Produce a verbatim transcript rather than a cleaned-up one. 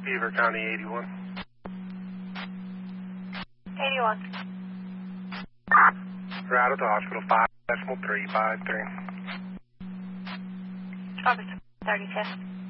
Beaver County eighty-one. eighty-one. Route to hospital five decimal three five three. Officer thirty-fifth.